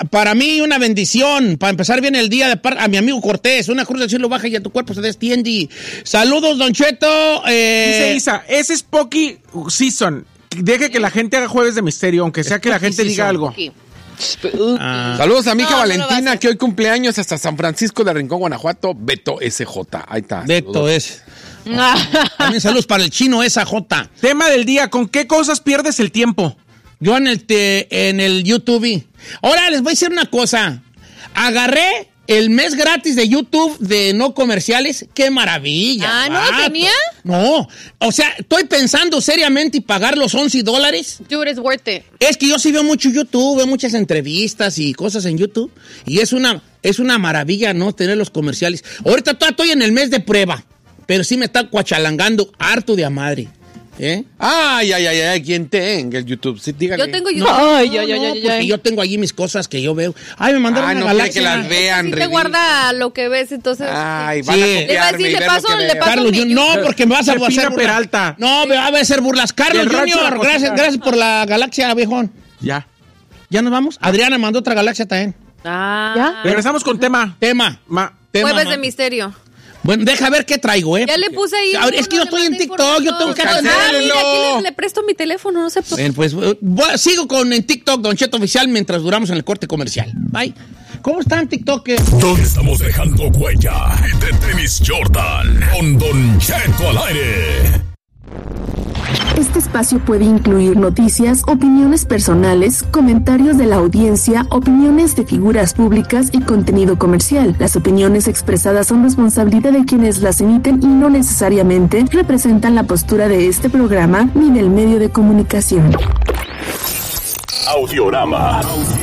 para mí una bendición, para empezar bien el día, a mi amigo Cortés, una cruz del cielo baja y a tu cuerpo se destiende. Saludos, Don Cheto. Dice Isa, es Spooky Season. Deje que la gente haga jueves de misterio, aunque sea que la gente diga algo. Saludos a mi hija Valentina, que hoy cumpleaños hasta San Francisco de Rincón, Guanajuato. Beto SJ. Ahí está. Beto S. También saludos para el chino SJ. Tema del día, ¿con qué cosas pierdes el tiempo? Yo en el YouTube. Ahora les voy a decir una cosa. Agarré el mes gratis de YouTube de no comerciales. ¡Qué maravilla! ¿No lo tenía? No. O sea, estoy pensando seriamente y pagar los $11. Dude, it's worth it. Es que yo sí veo mucho YouTube, veo muchas entrevistas y cosas en YouTube. Y es una maravilla, ¿no? Tener los comerciales. Ahorita estoy en el mes de prueba. Pero sí me está cuachalangando harto de a madre. Ay, ¿quién tenga el YouTube? Sí, dígale. Yo tengo YouTube. Porque yo tengo allí mis cosas que yo veo. Ay, me mandaron una galaxia. Que las vean. Si te guarda lo que ves, entonces. Ay, van a copiarme le paso Carlos, no, porque me vas a hacer burlas. Peralta. No, me va a hacer burlas. Carlos Junior, gracias por la galaxia, viejón. Ya nos vamos. Adriana mandó otra galaxia también. ¿Ya? Regresamos con tema. Jueves de misterio. Bueno, deja ver qué traigo, Ya le puse ahí. Es que yo estoy en TikTok, yo tengo que... mira, aquí le presto mi teléfono, no sé por qué. Pues sigo en TikTok, Don Cheto Oficial, mientras duramos en el corte comercial. Bye. ¿Cómo están, TikTok? Estamos dejando huella de Tenis Jordan con Don Cheto al aire. Este espacio puede incluir noticias, opiniones personales, comentarios de la audiencia, opiniones de figuras públicas y contenido comercial. Las opiniones expresadas son responsabilidad de quienes las emiten y no necesariamente representan la postura de este programa ni del medio de comunicación. Audiorama.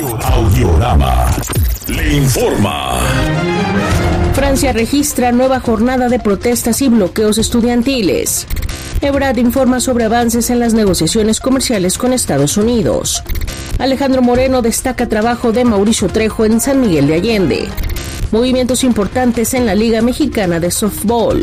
Le informa. Francia registra nueva jornada de protestas y bloqueos estudiantiles. Ebrard informa sobre avances en las negociaciones comerciales con Estados Unidos. Alejandro Moreno destaca trabajo de Mauricio Trejo en San Miguel de Allende. Movimientos importantes en la Liga Mexicana de Softball.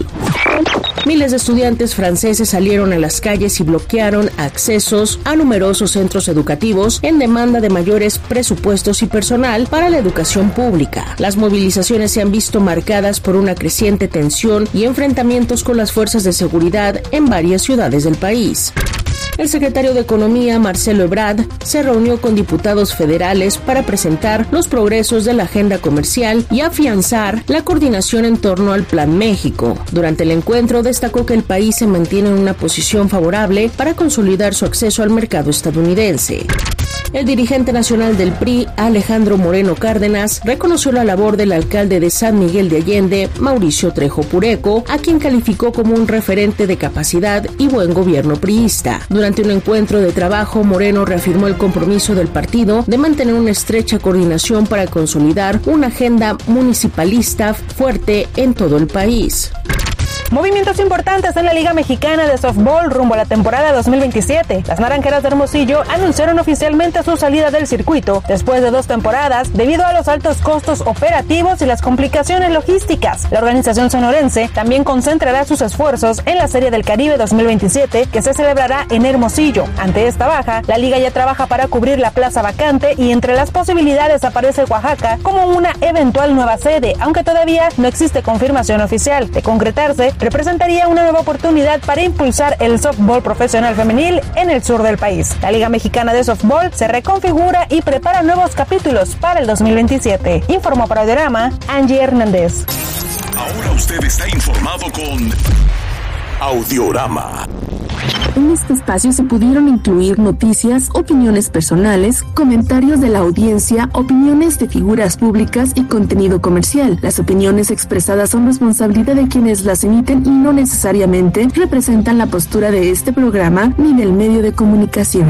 Miles de estudiantes franceses salieron a las calles y bloquearon accesos a numerosos centros educativos en demanda de mayores presupuestos y personal para la educación pública. Las movilizaciones se han visto marcadas por una creciente tensión y enfrentamientos con las fuerzas de seguridad en varias ciudades del país. El secretario de Economía, Marcelo Ebrard, se reunió con diputados federales para presentar los progresos de la agenda comercial y afianzar la coordinación en torno al Plan México. Durante el encuentro destacó que el país se mantiene en una posición favorable para consolidar su acceso al mercado estadounidense. El dirigente nacional del PRI, Alejandro Moreno Cárdenas, reconoció la labor del alcalde de San Miguel de Allende, Mauricio Trejo Pureco, a quien calificó como un referente de capacidad y buen gobierno priista. Durante un encuentro de trabajo, Moreno reafirmó el compromiso del partido de mantener una estrecha coordinación para consolidar una agenda municipalista fuerte en todo el país. Movimientos importantes en la Liga Mexicana de Softball rumbo a la temporada 2027. Las Naranjeras de Hermosillo anunciaron oficialmente su salida del circuito después de 2 temporadas debido a los altos costos operativos y las complicaciones logísticas. La organización sonorense también concentrará sus esfuerzos en la Serie del Caribe 2027 que se celebrará en Hermosillo. Ante esta baja, la liga ya trabaja para cubrir la plaza vacante y entre las posibilidades aparece Oaxaca como una eventual nueva sede, aunque todavía no existe confirmación oficial. De concretarse, representaría una nueva oportunidad para impulsar el softball profesional femenil en el sur del país. La Liga Mexicana de Softball se reconfigura y prepara nuevos capítulos para el 2027. Informó para Audiorama, Angie Hernández. Ahora usted está informado con Audiorama. En este espacio se pudieron incluir noticias, opiniones personales, comentarios de la audiencia, opiniones de figuras públicas y contenido comercial. Las opiniones expresadas son responsabilidad de quienes las emiten y no necesariamente representan la postura de este programa ni del medio de comunicación.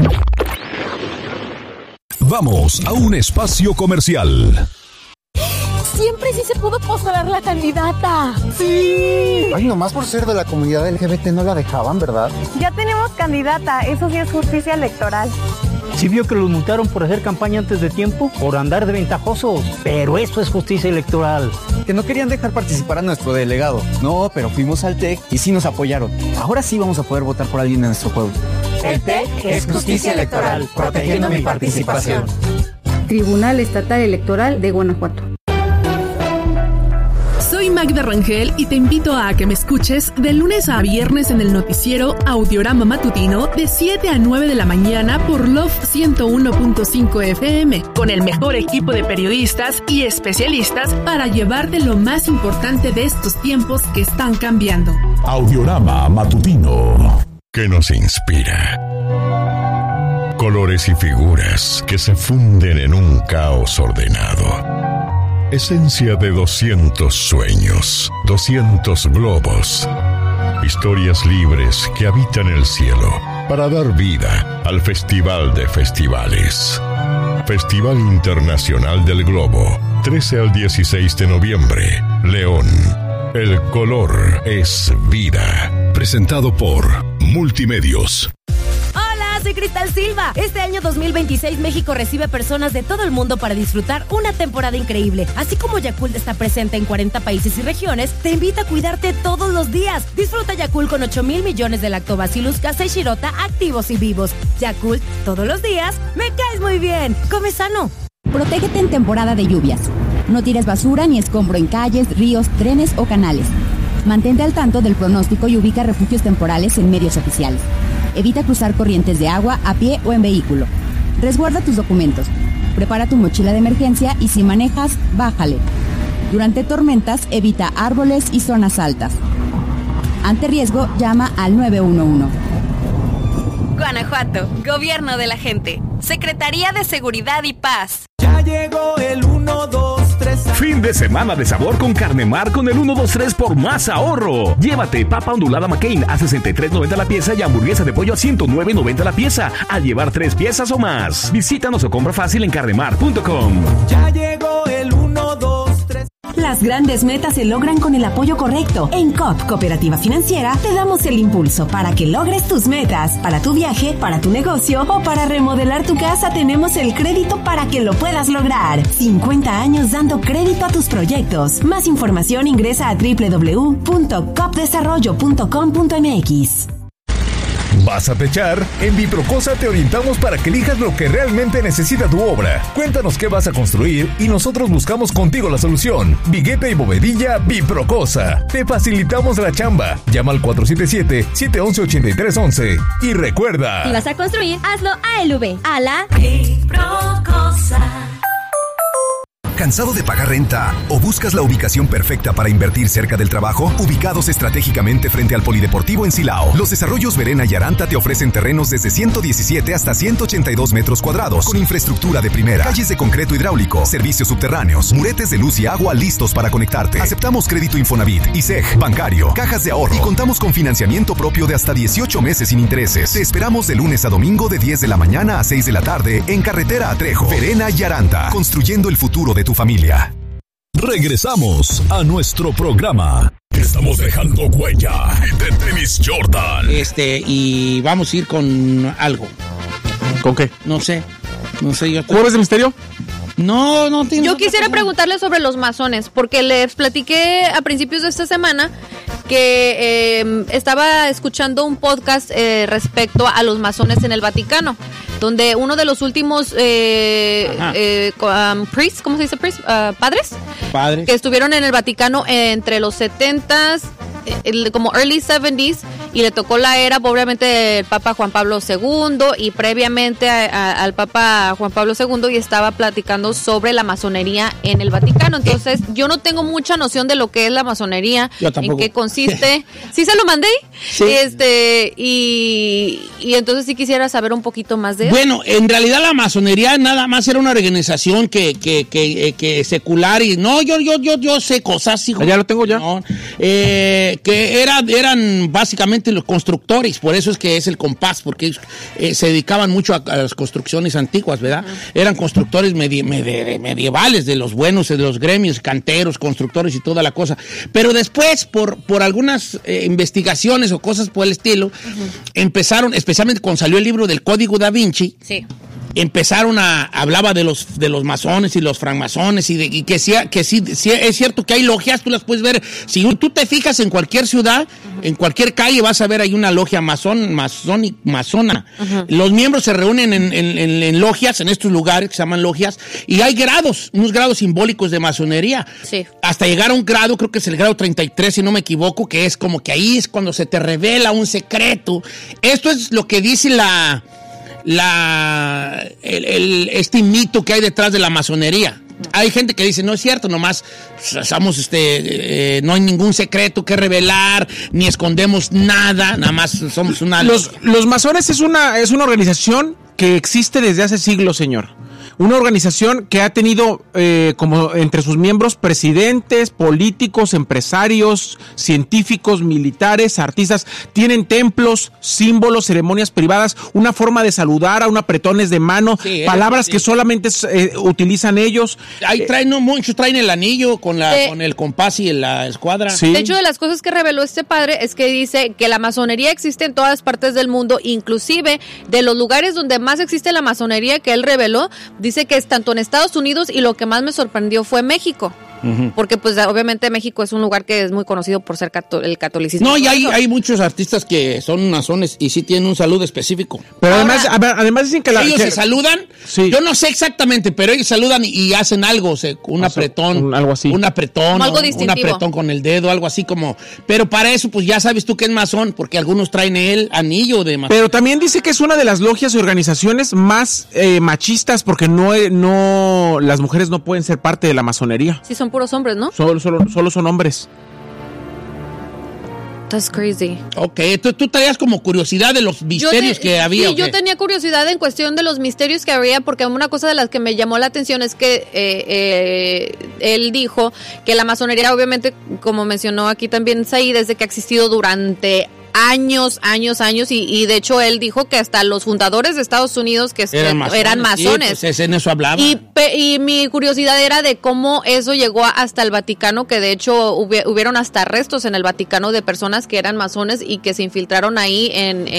Vamos a un espacio comercial. Siempre sí se pudo postular la candidata. ¡Sí! Ay, nomás por ser de la comunidad LGBT no la dejaban, ¿verdad? Ya tenemos candidata, eso sí es justicia electoral. ¿Sí vio que los multaron por hacer campaña antes de tiempo? Por andar de ventajosos. Pero eso es justicia electoral. Que no querían dejar participar a nuestro delegado. No, pero fuimos al TEC y sí nos apoyaron. Ahora sí vamos a poder votar por alguien en nuestro pueblo. El TEC es justicia electoral, protegiendo mi participación. Tribunal Estatal Electoral de Guanajuato. Soy Magda Rangel y te invito a que me escuches de lunes a viernes en el noticiero Audiorama Matutino de 7 a 9 de la mañana por Love 101.5 FM, con el mejor equipo de periodistas y especialistas para llevarte lo más importante de estos tiempos que están cambiando. Audiorama Matutino, que nos inspira. Colores y figuras que se funden en un caos ordenado. Esencia de 200 sueños, 200 globos. Historias libres que habitan el cielo para dar vida al Festival de Festivales. Festival Internacional del Globo, 13 al 16 de noviembre, León. El color es vida. Presentado por Multimedios. Soy Cristal Silva. Este año 2026 México recibe personas de todo el mundo para disfrutar una temporada increíble. Así como Yakult está presente en 40 países y regiones, te invita a cuidarte todos los días. Disfruta Yakult con 8,000 millones de Lactobacillus casei shirota activos y vivos. Yakult, todos los días, me caes muy bien. Come sano. Protégete en temporada de lluvias. No tires basura ni escombro en calles, ríos, trenes o canales. Mantente al tanto del pronóstico y ubica refugios temporales en medios oficiales. Evita cruzar corrientes de agua a pie o en vehículo. Resguarda tus documentos. Prepara tu mochila de emergencia y si manejas, bájale. Durante tormentas, evita árboles y zonas altas. Ante riesgo, llama al 911. Guanajuato, Gobierno de la Gente. Secretaría de Seguridad y Paz. Ya llegó el 1-2-3. Fin de semana de sabor con Carnemar con el 1-2-3 por más ahorro. Llévate papa ondulada McCain a $63.90 la pieza y hamburguesa de pollo a $109.90 la pieza al llevar 3 piezas o más. Visítanos o compra fácil en carnemar.com. Ya llegó el 1-2-3. Las grandes metas se logran con el apoyo correcto. En COP, Cooperativa Financiera, te damos el impulso para que logres tus metas. Para tu viaje, para tu negocio o para remodelar tu casa, tenemos el crédito para que lo puedas lograr. 50 años dando crédito a tus proyectos. Más información ingresa a www.copdesarrollo.com.mx. ¿Vas a techar? En Biprocosa te orientamos para que elijas lo que realmente necesita tu obra. Cuéntanos qué vas a construir y nosotros buscamos contigo la solución. Vigueta y bovedilla Biprocosa. Te facilitamos la chamba. Llama al 477-711-8311. Y recuerda... Si vas a construir, hazlo ALV. A la Biprocosa. ¿Cansado de pagar renta o buscas la ubicación perfecta para invertir cerca del trabajo? Ubicados estratégicamente frente al Polideportivo en Silao, los desarrollos Verena y Aranta te ofrecen terrenos desde 117 hasta 182 metros cuadrados, con infraestructura de primera, calles de concreto hidráulico, servicios subterráneos, muretes de luz y agua listos para conectarte. Aceptamos crédito Infonavit, ISEG, bancario, cajas de ahorro y contamos con financiamiento propio de hasta 18 meses sin intereses. Te esperamos de lunes a domingo de 10 de la mañana a 6 de la tarde en Carretera a Trejo. Verena y Aranta, construyendo el futuro de tu familia. Regresamos a nuestro programa. Estamos dejando huella de Tenis Jordan. Y vamos a ir con algo. ¿Con qué? No sé yo. ¿Jueves de misterio? No tiene. Yo quisiera preguntarle sobre los masones, porque les platiqué a principios de esta semana que estaba escuchando un podcast respecto a los masones en el Vaticano, donde uno de los últimos priests, ¿cómo se dice priest? Padres que estuvieron en el Vaticano entre los 70s, como early 70s, y le tocó la era obviamente del Papa Juan Pablo II y previamente al Papa Juan Pablo II, y estaba platicando sobre la masonería en el Vaticano. Entonces yo no tengo mucha noción de lo que es la masonería, en qué consiste. ¿Sí se lo mandé? Sí. Y entonces sí quisiera saber un poquito más de eso. Bueno, en realidad la masonería nada más era una organización que secular, y no, yo sé cosas, hijo. Ya lo tengo ya. No, que eran básicamente los constructores, por eso es que es el compás, porque se dedicaban mucho a las construcciones antiguas, ¿verdad? Eran constructores medievales, de los buenos, de los gremios, canteros, constructores y toda la cosa. Pero después, por algunas investigaciones o cosas por el estilo, empezaron, especialmente cuando salió el libro del Código Da Vinci, hablaba de los masones y los francmasones y que sí es cierto que hay logias, tú las puedes ver. Si tú te fijas en cualquier ciudad, en cualquier calle vas a ver ahí una logia masona. Los miembros se reúnen en logias, en estos lugares que se llaman logias, y hay unos grados simbólicos de masonería. Sí. Hasta llegar a un grado, creo que es el grado 33, si no me equivoco, que es como que ahí es cuando se te revela un secreto. Esto es lo que dice este mito que hay detrás de la masonería. Hay gente que dice, no es cierto, nomás somos no hay ningún secreto que revelar, ni escondemos nada, nada más somos una... Los masones es una organización que existe desde hace siglos, señor. Una organización que ha tenido como entre sus miembros presidentes, políticos, empresarios, científicos, militares, artistas. Tienen templos, símbolos, ceremonias privadas, una forma de saludar, a un apretones de mano, palabras que solamente utilizan ellos. Muchos traen el anillo con el compás y la escuadra. Sí. De hecho, de las cosas que reveló este padre es que dice que la masonería existe en todas partes del mundo, inclusive de los lugares donde más existe la masonería que él reveló. Dice que es tanto en Estados Unidos, y lo que más me sorprendió fue México. Porque pues obviamente México es un lugar que es muy conocido por ser el catolicismo. No, y hay muchos artistas que son masones y sí tienen un saludo específico. Pero además dicen que ellos se saludan. Sí. Yo no sé exactamente, pero ellos saludan y hacen algo, un apretón, algo así. Un apretón, algo un apretón con el dedo, algo así como. Pero para eso pues ya sabes tú que es masón, porque algunos traen el anillo de masón. Pero también dice que es una de las logias y organizaciones más machistas, porque no las mujeres no pueden ser parte de la masonería. Sí, son puros hombres, ¿no? Solo son hombres. That's crazy. Ok, tú traías como curiosidad de los misterios que había. Sí, yo tenía curiosidad en cuestión de los misterios que había, porque una cosa de las que me llamó la atención es que él dijo que la masonería, obviamente, como mencionó aquí también Said, desde que ha existido durante años, y de hecho él dijo que hasta los fundadores de Estados Unidos que eran masones. Sí, pues en eso hablaba. Y mi curiosidad era de cómo eso llegó hasta el Vaticano, que de hecho hubieron hasta arrestos en el Vaticano de personas que eran masones y que se infiltraron ahí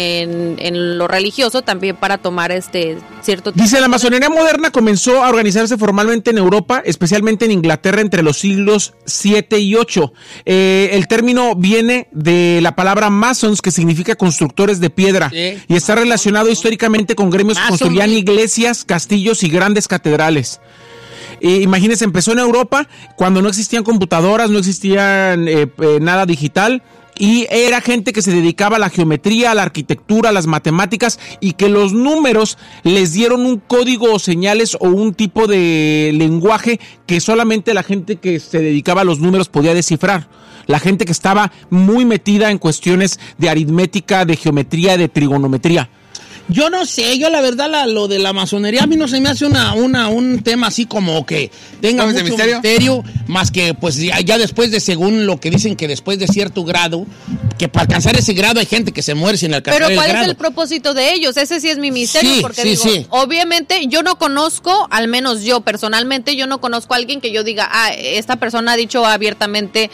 en lo religioso también para tomar cierto tipo. Dice, la masonería moderna comenzó a organizarse formalmente en Europa, especialmente en Inglaterra entre los siglos 7 y 8. El término viene de la palabra mason, que significa constructores de piedra, y está relacionado históricamente con gremios que construían iglesias, castillos y grandes catedrales. Imagínense, empezó en Europa cuando no existían computadoras, no existían nada digital, y era gente que se dedicaba a la geometría, a la arquitectura, a las matemáticas, y que los números les dieron un código o señales o un tipo de lenguaje que solamente la gente que se dedicaba a los números podía descifrar. La gente que estaba muy metida en cuestiones de aritmética, de geometría, de trigonometría. Yo no sé, yo la verdad lo de la masonería a mí no se me hace un tema así como que tenga mucho misterio, más que pues ya después de, según lo que dicen, que después de cierto grado, que para alcanzar ese grado hay gente que se muere sin alcanzar el grado. Pero ¿cuál es el propósito de ellos? Ese sí es mi misterio, porque obviamente yo no conozco, al menos yo personalmente, yo no conozco a alguien que yo diga, esta persona ha dicho abiertamente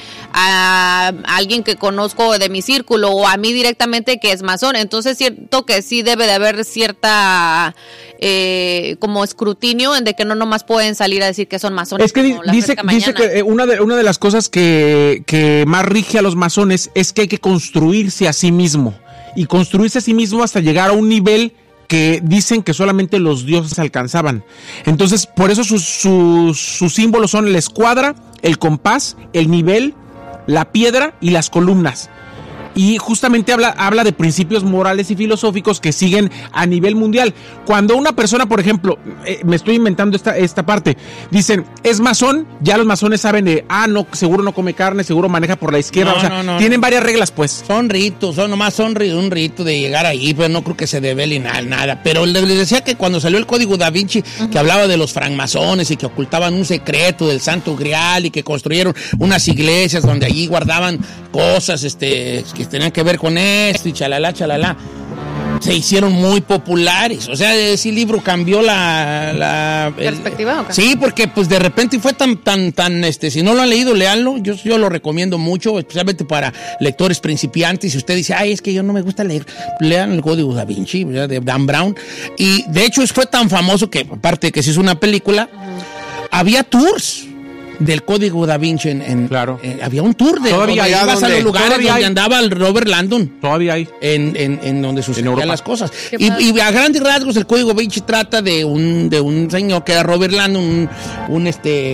a alguien que conozco de mi círculo o a mí directamente que es masón. Entonces siento que sí debe de haber cierta como escrutinio en de que no nomás pueden salir a decir que son masones. Es que dice que una de las cosas que más rige a los masones es que hay que construirse a sí mismo, y construirse a sí mismo hasta llegar a un nivel que dicen que solamente los dioses alcanzaban. Entonces, por eso sus símbolos son la escuadra, el compás, el nivel, la piedra y las columnas. Y justamente habla de principios morales y filosóficos que siguen a nivel mundial. Cuando una persona, por ejemplo, me estoy inventando esta parte, dicen, es masón, ya los masones saben de, no, seguro no come carne, seguro maneja por la izquierda, tienen varias reglas, pues. Son ritos, un rito de llegar ahí, pero no creo que se devele nada. Pero les decía que cuando salió el Código Da Vinci, que hablaba de los francmasones y que ocultaban un secreto del Santo Grial y que construyeron unas iglesias donde allí guardaban cosas, que tenían que ver con esto y chalala. se hicieron muy populares. O sea, ese libro cambió la ¿perspectiva? Okay. Sí, porque pues de repente fue tan, si no lo han leído, léanlo. Yo lo recomiendo mucho, especialmente para lectores principiantes. Si usted dice, es que yo no me gusta leer, lean el Código Da Vinci, ¿verdad? De Dan Brown. Y de hecho fue tan famoso que, aparte de que se hizo una película, había tours del Código Da Vinci claro. Había un tour de todavía donde ibas a los lugares donde andaba el Robert Landon. Todavía hay. En donde sucedían las cosas. Y a grandes rasgos el Código Da Vinci trata de un señor que era Robert Landon, un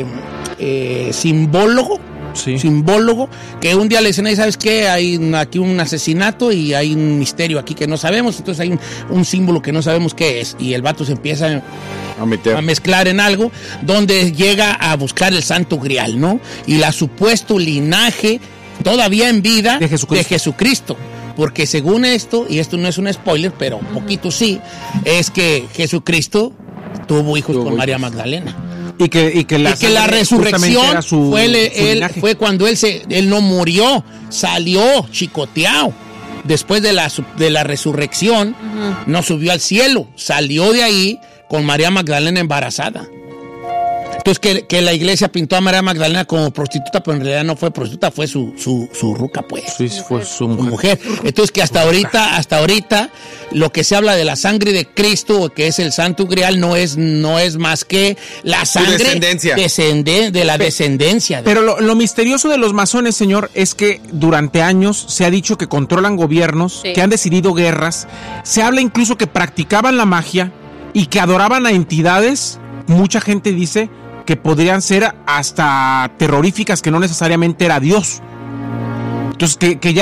simbólogo. Sí. Simbólogo, que un día le dicen, ¿sabes qué? Hay aquí un asesinato y hay un misterio aquí que no sabemos, entonces hay un símbolo que no sabemos qué es, y el vato se empieza a mezclar en algo, donde llega a buscar el Santo Grial, ¿no? Y la supuesto linaje, todavía en vida, de Jesucristo. Porque según esto, y esto no es un spoiler, pero un poquito sí, es que Jesucristo tuvo hijos con María Magdalena. Y que la resurrección fue cuando él no murió, salió chicoteado. Después de la resurrección, no subió al cielo, salió de ahí con María Magdalena embarazada. Entonces que la iglesia pintó a María Magdalena como prostituta, pero en realidad no fue prostituta, fue su ruca, pues. Sí, fue su mujer. Entonces que hasta ahorita lo que se habla de la sangre de Cristo, que es el Santo Grial, no es más que la sangre de la descendencia. Pero lo misterioso de los masones, señor, es que durante años se ha dicho que controlan gobiernos, que han decidido guerras, se habla incluso que practicaban la magia y que adoraban a entidades, mucha gente dice que podrían ser hasta terroríficas, que no necesariamente era Dios. Entonces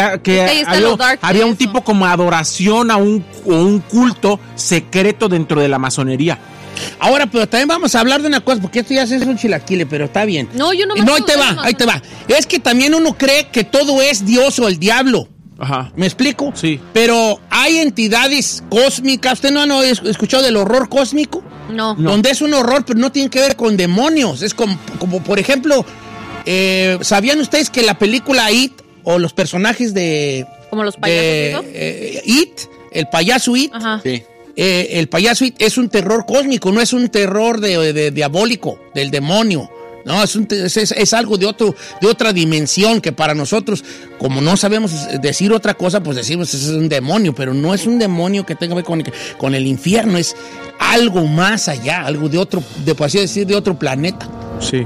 había un tipo como adoración a un culto secreto dentro de la masonería. Ahora, pero también vamos a hablar de una cosa, porque esto ya es un chilaquile, pero está bien. No, yo no me... No, ahí te va. Es que también uno cree que todo es Dios o el diablo. Ajá. ¿Me explico? Sí. Pero hay entidades cósmicas. ¿Usted no ha escuchado del horror cósmico? No. Donde es un horror, pero no tiene que ver con demonios. Es como por ejemplo, ¿sabían ustedes que la película It, o los personajes de... como los payasos, It, el payaso It. Ajá. Sí. El payaso It es un terror cósmico, no es un terror de diabólico, del demonio. No, es algo de otra dimensión, que para nosotros, como no sabemos decir otra cosa, pues decimos es un demonio, pero no es un demonio que tenga que ver con el infierno, es algo más allá, algo de otro, por así decir, de otro planeta. Sí.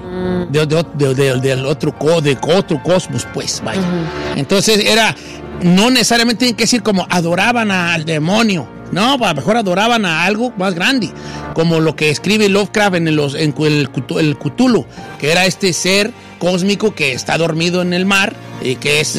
Del otro cosmos, pues, vaya. Entonces no necesariamente tienen que decir como adoraban al demonio. No, a lo mejor adoraban a algo más grande, como lo que escribe Lovecraft en el Cthulhu, que era este ser cósmico que está dormido en el mar, y que es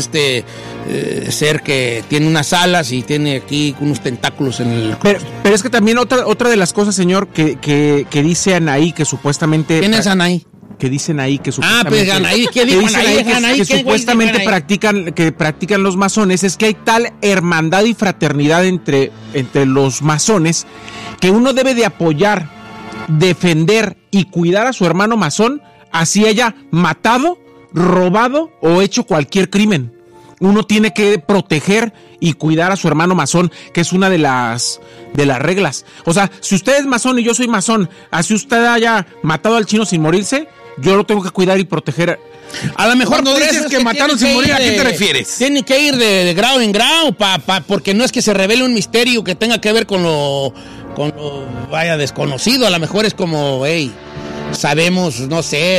ser que tiene unas alas y tiene aquí unos tentáculos en el... Pero es que también otra de las cosas, señor, que dice Anaí, que supuestamente... ¿Quién es Anaí? Que dicen ahí que supuestamente... Anaí, ¿qué dijo Anaí? Que supuestamente practican los masones, es que hay tal hermandad y fraternidad entre los masones, que uno debe de apoyar, defender y cuidar a su hermano masón, así haya matado, robado o hecho cualquier crimen. Uno tiene que proteger y cuidar a su hermano masón, que es una de las reglas. O sea, si usted es masón y yo soy masón, así usted haya matado al chino sin morirse, yo lo tengo que cuidar y proteger. A lo mejor cuando dices que mataron sin morir, ¿a qué te refieres? Tiene que ir de grado en grado, porque no es que se revele un misterio que tenga que ver con lo desconocido. A lo mejor es como, sabemos, no sé,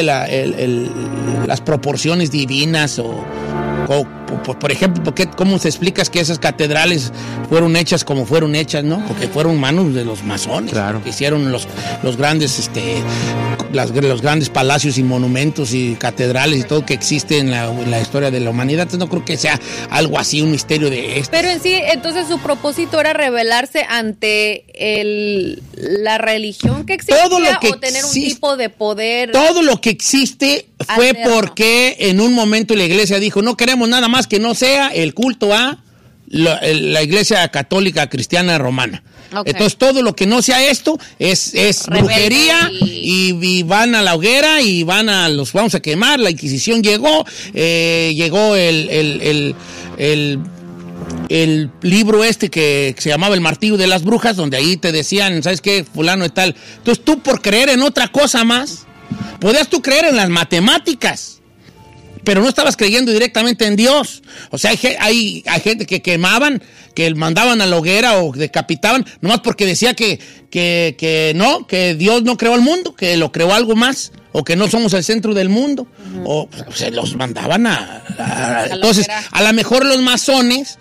las proporciones divinas o por ejemplo, ¿cómo se explicas que esas catedrales fueron hechas como fueron hechas, no? Porque fueron manos de los masones, claro, que hicieron los grandes los grandes palacios y monumentos y catedrales y todo que existe en la historia de la humanidad. Entonces no creo que sea algo así, un misterio de esto. Pero en sí, entonces su propósito era rebelarse ante la religión que existía, o tener un tipo de poder. Todo lo que existe fue porque en un momento la iglesia dijo, no queremos nada más que no sea el culto a la iglesia católica cristiana romana. Okay. Entonces todo lo que no sea esto es brujería y van a la hoguera y los vamos a quemar. La Inquisición llegó el el libro que se llamaba El Martillo de las Brujas, donde ahí te decían, ¿sabes qué? Fulano y tal. Entonces tú, por creer en otra cosa más, podías tú creer en las matemáticas, pero no estabas creyendo directamente en Dios. O sea, hay gente que quemaban, que mandaban a la hoguera o decapitaban, nomás porque decía que Dios no creó el mundo, que lo creó algo más, o que no somos el centro del mundo. O se los mandaban entonces, a lo mejor los masones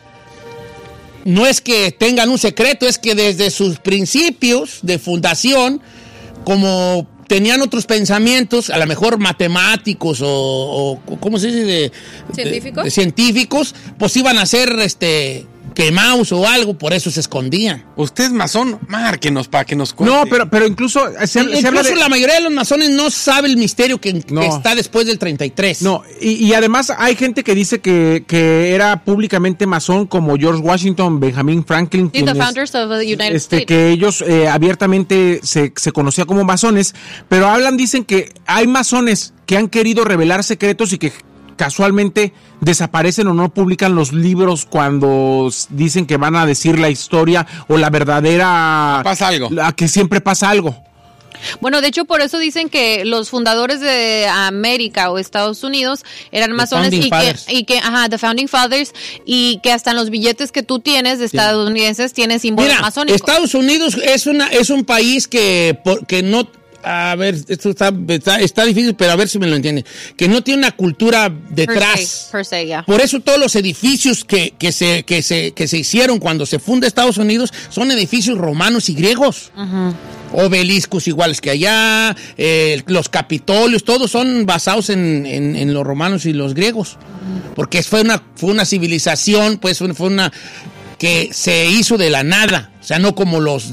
no es que tengan un secreto, es que desde sus principios de fundación, como tenían otros pensamientos, a lo mejor matemáticos o ¿cómo se dice? ¿Científicos? De científicos, pues iban a ser quemados o algo, por eso se escondían. ¿Usted es masón? Márquenos para que nos cuente. No, pero incluso se habla de... la mayoría de los masones no sabe el misterio que está después del 33. No, y además hay gente que dice que era públicamente masón, como George Washington, Benjamin Franklin, the founders of the United States. Que ellos abiertamente se conocía como masones, pero dicen que hay masones que han querido revelar secretos y que casualmente desaparecen o no publican los libros cuando dicen que van a decir la historia o la verdadera... Pasa algo. Que siempre pasa algo. Bueno, de hecho, por eso dicen que los fundadores de América o Estados Unidos eran masones the Founding Fathers, y que hasta en los billetes que tú tienes de estadounidenses tiene símbolos masónicos. Estados Unidos es un país que no... A ver, esto está difícil, pero a ver si me lo entiende. Que no tiene una cultura detrás. Per se, yeah. Por eso todos los edificios que se hicieron cuando se funda Estados Unidos son edificios romanos y griegos. Obeliscos iguales que allá, los capitolios, todos son basados en los romanos y los griegos. Porque fue una civilización, pues fue una que se hizo de la nada. O sea, no como los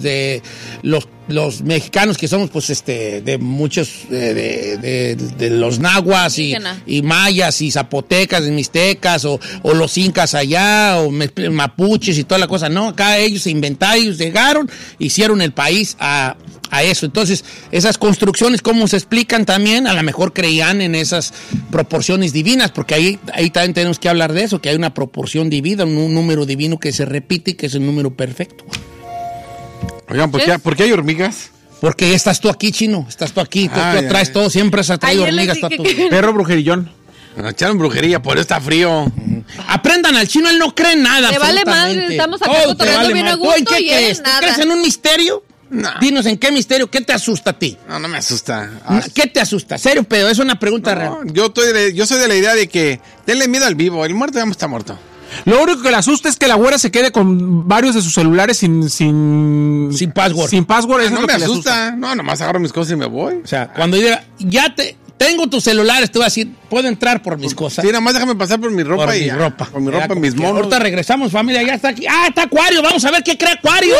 los mexicanos que somos, pues, de muchos, de los nahuas y mayas y zapotecas y mixtecas, o los incas allá, o mapuches y toda la cosa. No, acá ellos se inventaron, ellos llegaron, hicieron el país a eso. Entonces, esas construcciones, ¿cómo se explican también? A lo mejor creían en esas proporciones divinas, porque ahí también tenemos que hablar de eso, que hay una proporción divina, un número divino que se repite y que es el número perfecto. Oigan, ¿por qué hay hormigas? Porque ya estás tú aquí, Chino. Estás tú aquí. Tú traes todo. Siempre has traído hormigas. Perro brujerillón. Me echaron brujería, por eso está frío. Aprendan al Chino, él no cree en nada. Te vale más, estamos acá cotorreando bien a gusto. ¿En qué crees? ¿Tú crees en un misterio? No. Dinos, ¿en qué misterio? ¿Qué te asusta a ti? No me asusta. ¿Qué te asusta? Serio, pero es una pregunta real. Yo soy de la idea de que denle miedo al vivo. El muerto ya está muerto. Lo único que le asusta es que la güera se quede con varios de sus celulares sin password. Sin password. No me asusta. No, nomás agarro mis cosas y me voy. O sea, cuando yo diga, tengo tus celulares, te voy a decir, puedo entrar por mis cosas. Sí, nada más déjame pasar por mi ropa por y mi ropa. Por mi ropa y mis monos. Ahorita regresamos, familia, ya está aquí. Está Acuario, vamos a ver qué cree Acuario.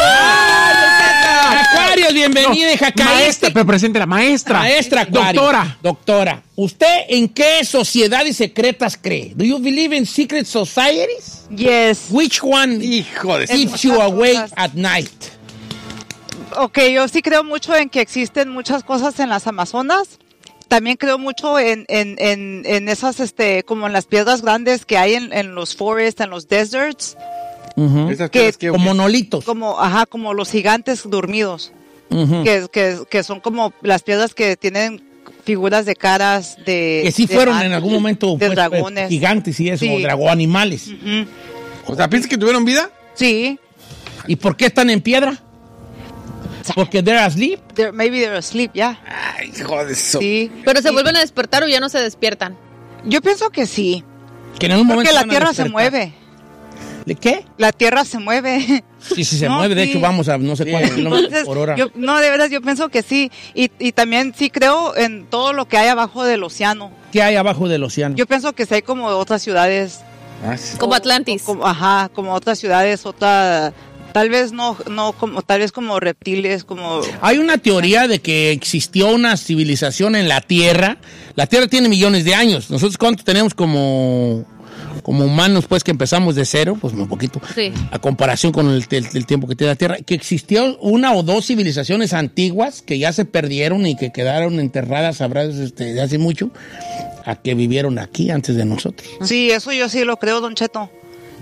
Acuario, bienvenida, hija. Maestra, pero presente la maestra. Maestra Acuario. Doctora, ¿usted en qué sociedades secretas cree? Do you believe in secret societies? Yes. Which one keeps you awake at night? Ok, yo sí creo mucho en que existen muchas cosas en las Amazonas. También creo mucho en esas, como en las piedras grandes que hay en los forests, en los deserts. Como monolitos. Como los gigantes dormidos. Que son como las piedras que tienen figuras de caras de... Que sí fueron en algún momento de dragones. Gigantes y eso, o animales. O sea, ¿piensas que tuvieron vida? Sí. ¿Y por qué están en piedra? Porque they're asleep. Maybe they're asleep, ya. Ay, hijo de eso. Sí. ¿Pero se vuelven a despertar o ya no se despiertan? Yo pienso que sí. Que en algún momento porque la tierra se mueve. ¿De qué? La tierra se mueve. Sí, se mueve. De hecho, vamos a no sé cuántos kilómetros por hora. De verdad, yo pienso que sí. Y también sí creo en todo lo que hay abajo del océano. ¿Qué hay abajo del océano? Yo pienso que sí hay como otras ciudades. Sí. Como Atlantis. Como otras ciudades, tal vez tal vez como reptiles, como... Hay una teoría de que existió una civilización en la Tierra. La Tierra tiene millones de años. Nosotros, ¿cuánto tenemos como humanos, pues, que empezamos de cero? Pues muy poquito. Sí. A comparación con el tiempo que tiene la Tierra. Que existió una o dos civilizaciones antiguas que ya se perdieron y que quedaron enterradas, sabrás, de hace mucho, a que vivieron aquí antes de nosotros. Sí, eso yo sí lo creo, Don Cheto.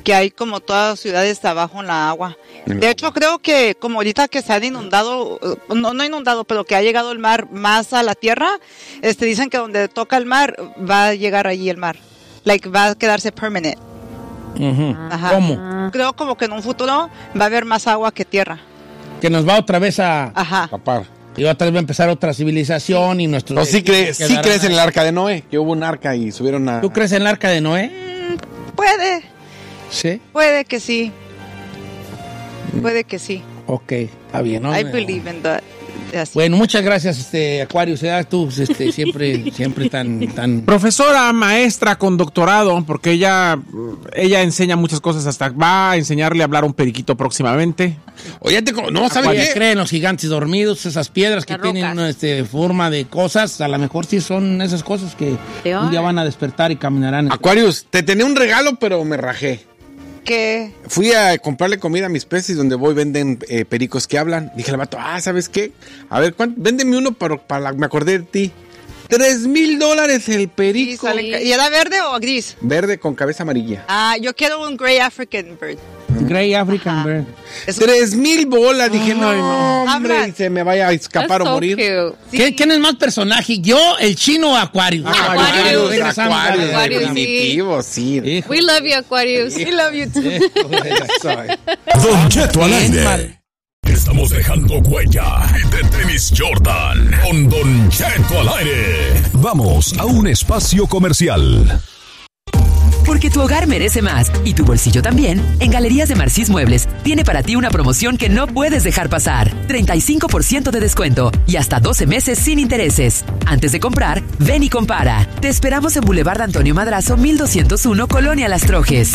que hay como todas las ciudades abajo en la agua. De hecho, creo que como ahorita que se han inundado, no inundado, pero que ha llegado el mar más a la tierra, dicen que donde toca el mar va a llegar allí el mar. Va a quedarse permanent. Ajá. ¿Cómo? Creo como que en un futuro va a haber más agua que tierra. Que nos va otra vez a tapar. Y otra vez va a empezar otra civilización y nuestros... ¿Sí crees en el arca de Noé? Que hubo un arca y subieron a... ¿Tú crees en el arca de Noé? Puede. ¿Sí? Puede que sí. Puede que sí. Ok, está bien, ¿no? I believe in that. Así. Bueno, muchas gracias, Aquarius. Tú siempre tan... Profesora, maestra con doctorado, porque ella enseña muchas cosas, hasta va a enseñarle a hablar a un periquito próximamente. Oye, ¿sabes qué? Creen los gigantes dormidos, esas piedras que tienen forma de cosas, a lo mejor sí son esas cosas que un día van a despertar y caminarán. Aquarius, te tenía un regalo, pero me rajé. ¿Qué? Fui a comprarle comida a mis peces, donde voy venden pericos que hablan. Dije al vato, ¿sabes qué? A ver, véndeme uno para me acordé de ti. $3,000 el perico. ¿Y era verde o gris? Verde con cabeza amarilla. Yo quiero un Gray African Bird. Gray African Bird. 3,000 bolas. Dije, no, hombre, y se me vaya a escapar o morir. Sí. ¿Quién es más personaje? ¿Yo, el chino o Aquarius? Aquarius, definitivo, sí. We love you, Aquarius. We love you too. Don Cheto al aire. Estamos dejando huella de tenis Jordan con Don Cheto al aire. Vamos a un espacio comercial. Porque tu hogar merece más y tu bolsillo también, en Galerías de Marcís Muebles tiene para ti una promoción que no puedes dejar pasar. 35% de descuento y hasta 12 meses sin intereses. Antes de comprar, ven y compara. Te esperamos en Boulevard Antonio Madrazo, 1201, Colonia Las Trojes.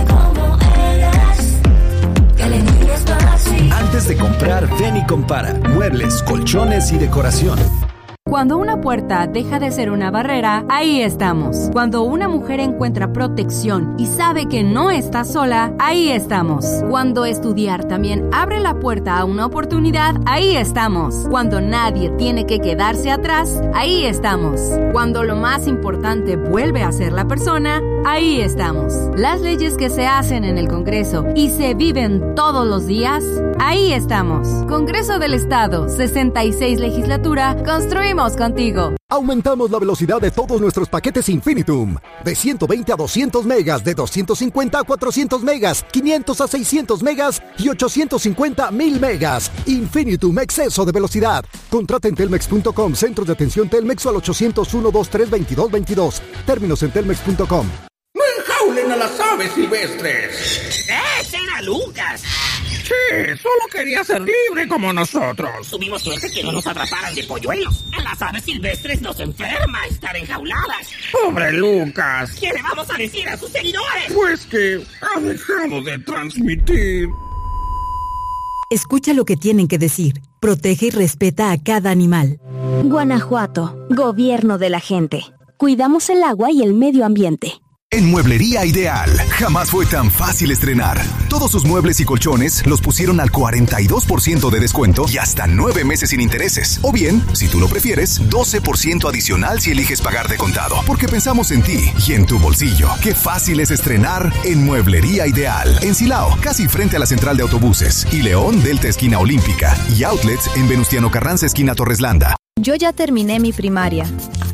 Antes de comprar, ven y compara. Muebles, colchones y decoración. Cuando una puerta deja de ser una barrera, ahí estamos. Cuando una mujer encuentra protección y sabe que no está sola, ahí estamos. Cuando estudiar también abre la puerta a una oportunidad, ahí estamos. Cuando nadie tiene que quedarse atrás, ahí estamos. Cuando lo más importante vuelve a ser la persona, ahí estamos. Las leyes que se hacen en el Congreso y se viven todos los días, ahí estamos. Congreso del Estado, 66 Legislatura, construimos contigo. Aumentamos la velocidad de todos nuestros paquetes Infinitum. De 120 a 200 megas, de 250 a 400 megas, 500 a 600 megas y 850 a 1000 megas. Infinitum, exceso de velocidad. Contrata en telmex.com, centros de atención Telmex o al 801-232-2222. Términos en telmex.com. ¡No enjaulen a las aves silvestres! ¡Ese era Lucas! Sí, solo quería ser libre como nosotros. Tuvimos suerte que no nos atraparan de polluelos. A las aves silvestres nos enferma estar enjauladas. ¡Pobre Lucas! ¿Qué le vamos a decir a sus seguidores? Pues que ha dejado de transmitir. Escucha lo que tienen que decir. Protege y respeta a cada animal. Guanajuato, gobierno de la gente. Cuidamos el agua y el medio ambiente. En Mueblería Ideal, jamás fue tan fácil estrenar. Todos sus muebles y colchones los pusieron al 42% de descuento y hasta 9 meses sin intereses. O bien, si tú lo prefieres, 12% adicional si eliges pagar de contado. Porque pensamos en ti y en tu bolsillo. Qué fácil es estrenar en Mueblería Ideal. En Silao, casi frente a la central de autobuses. Y León, Delta esquina Olímpica. Y outlets en Venustiano Carranza esquina Torreslanda. Yo ya terminé mi primaria.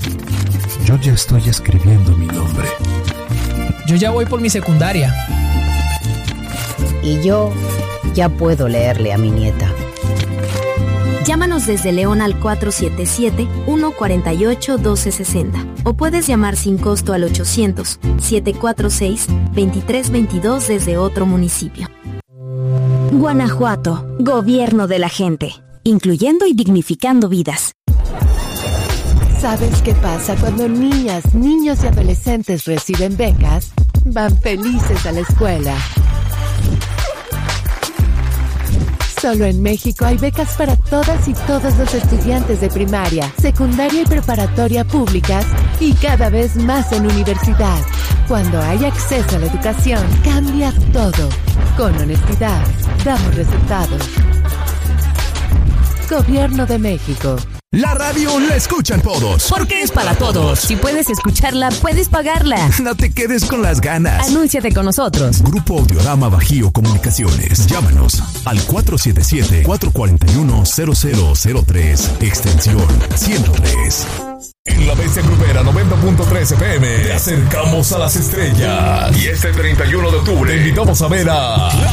Yo ya estoy escribiendo mi nombre. Yo ya voy por mi secundaria. Y yo ya puedo leerle a mi nieta. Llámanos desde León al 477-148-1260 o puedes llamar sin costo al 800-746-2322 desde otro municipio. Guanajuato, gobierno de la gente, incluyendo y dignificando vidas. ¿Sabes qué pasa cuando niñas, niños y adolescentes reciben becas? Van felices a la escuela. Solo en México hay becas para todas y todos los estudiantes de primaria, secundaria y preparatoria públicas y cada vez más en universidad. Cuando hay acceso a la educación, cambia todo. Con honestidad, damos resultados. Gobierno de México. La radio la escuchan todos. Porque es para todos. Si puedes escucharla, puedes pagarla. No te quedes con las ganas. Anúnciate con nosotros. Grupo Audiorama Bajío Comunicaciones. Llámanos al 477-441-0003, extensión 103. En La Bestia Grupera 90.3 FM te acercamos a las estrellas. Y este 31 de octubre te invitamos a ver a